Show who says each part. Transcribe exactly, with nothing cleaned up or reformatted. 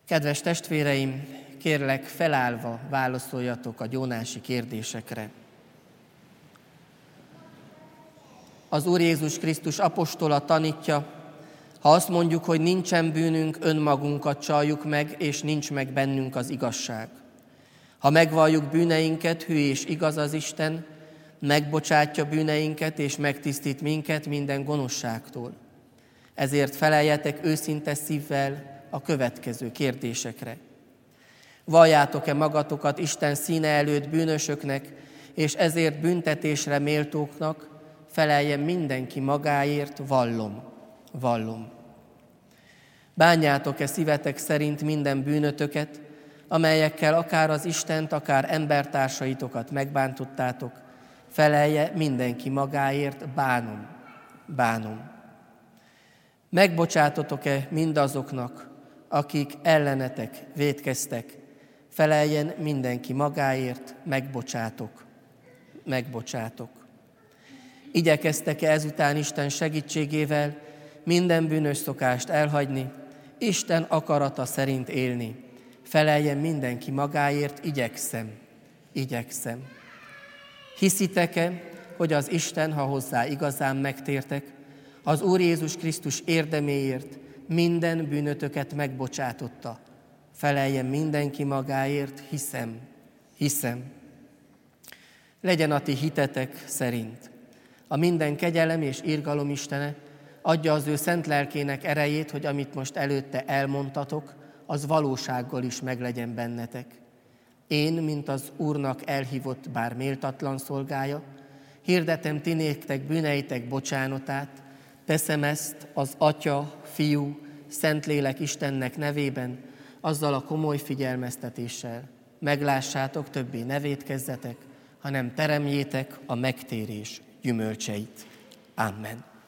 Speaker 1: Kedves testvéreim, kérlek, felállva válaszoljatok a gyónási kérdésekre. Az Úr Jézus Krisztus apostola tanítja, ha azt mondjuk, hogy nincsen bűnünk, önmagunkat csaljuk meg, és nincs meg bennünk az igazság. Ha megvalljuk bűneinket, hű és igaz az Isten, megbocsátja bűneinket, és megtisztít minket minden gonoszságtól. Ezért feleljetek őszinte szívvel a következő kérdésekre. Valljátok-e magatokat Isten színe előtt bűnösöknek, és ezért büntetésre méltóknak? Feleljen mindenki magáért, vallom, vallom. Bánjátok-e szívetek szerint minden bűnötöket, amelyekkel akár az Istent, akár embertársaitokat megbántottátok? Felelje mindenki magáért, bánom, bánom. Megbocsátotok-e mindazoknak, akik ellenetek vétkeztek? Feleljen mindenki magáért, megbocsátok, megbocsátok. Igyekeztek-e ezután Isten segítségével minden bűnös szokást elhagyni, Isten akarata szerint élni? Feleljen mindenki magáért, igyekszem, igyekszem. Hiszitek-e, hogy az Isten, ha hozzá igazán megtértek, az Úr Jézus Krisztus érdeméért minden bűnötöket megbocsátotta? Feleljen mindenki magáért, hiszem, hiszem. Legyen a ti hitetek szerint. A minden kegyelem és irgalom Istene adja az ő szent lelkének erejét, hogy amit most előtte elmondtatok, az valósággal is meglegyen bennetek. Én, mint az Úrnak elhívott, bár méltatlan szolgája, hirdetem ti néktek bűneitek bocsánatát, teszem ezt az Atya, Fiú, Szentlélek Istennek nevében, azzal a komoly figyelmeztetéssel. Meglássátok, többé ne vétkezzetek, hanem teremjétek a megtérés gyümölcseit. Amen.